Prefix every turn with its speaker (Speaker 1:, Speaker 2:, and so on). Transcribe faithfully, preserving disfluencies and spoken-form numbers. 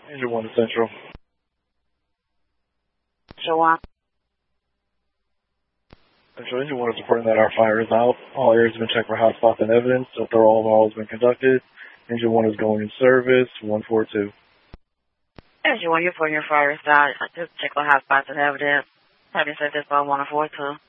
Speaker 1: Engine one to Central.
Speaker 2: Central one.
Speaker 1: Central Engine one is reporting that our fire is out. All areas have been checked for hotspots and evidence. A thorough overhaul has been conducted. Engine one is going in service. one four two.
Speaker 2: Engine one, you're putting your fire is out. Just check for hotspots and evidence. Have you said this by one four two?